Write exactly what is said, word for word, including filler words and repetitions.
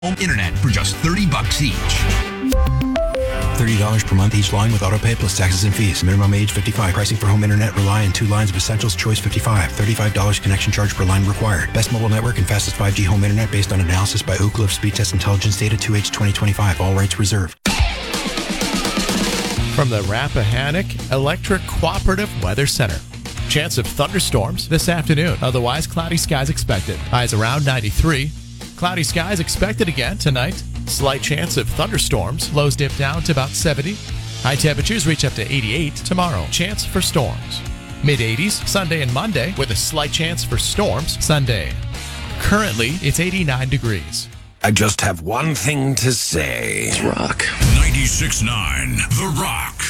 Home internet for just thirty bucks each. thirty dollars per month each line with autopay plus taxes and fees. Minimum age fifty-five. Pricing for home internet rely on two lines of Essentials Choice fifty-five. thirty-five dollars connection charge per line required. Best mobile network and fastest five G home internet based on analysis by Ookla of Speed Test Intelligence data two H twenty twenty-five. All rights reserved. From the Rappahannock Electric Cooperative Weather Center. Chance of thunderstorms this afternoon. Otherwise, cloudy skies expected. Highs around ninety-three. Cloudy skies expected again tonight. Slight chance of thunderstorms. Lows dip down to about seventy. High temperatures reach up to eighty-eight tomorrow. Chance for storms. mid eighties Sunday and Monday with a slight chance for storms Sunday. Currently, it's eighty-nine degrees. I just have one thing to say. It's rock. ninety-six point nine The Rock.